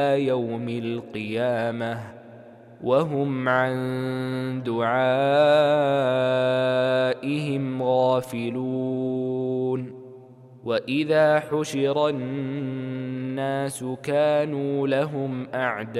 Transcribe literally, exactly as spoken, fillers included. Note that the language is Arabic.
يوم القيامة وهم عن دعائهم غافلون وإذا حشر الناس كانوا لهم أعداء